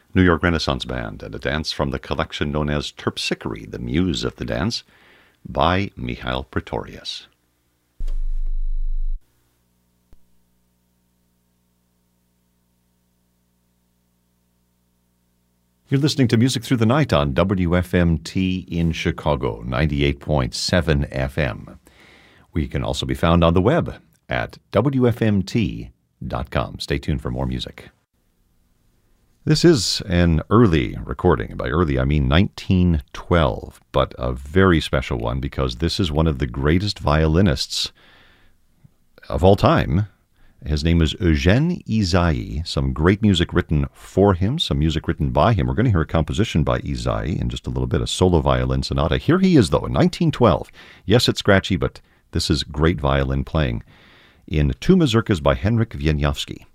New York Renaissance Band, and a dance from the collection known as Terpsichore, the Muse of the Dance, by Mihail Pretorius. You're listening to Music Through the Night on WFMT in Chicago, 98.7 FM. We can also be found on the web at WFMT.com. Stay tuned for more music. This is an early recording. By early, I mean 1912, but a very special one because this is one of the greatest violinists of all time. His name is Eugène Ysaÿe. Some great music written for him, some music written by him. We're going to hear a composition by Ysaÿe in just a little bit, a solo violin sonata. Here he is, though, in 1912. Yes, it's scratchy, but this is great violin playing in two mazurkas by Henryk Wieniawski.